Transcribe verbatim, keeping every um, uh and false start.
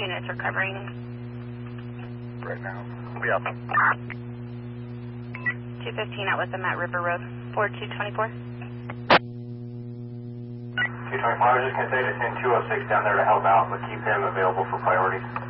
units recovering. Right now. We'll be up. two fifteen out with them at River Road. four two twenty-four. two twenty-four, I was just going to say to send two oh six down there to help out, but keep him available for priorities.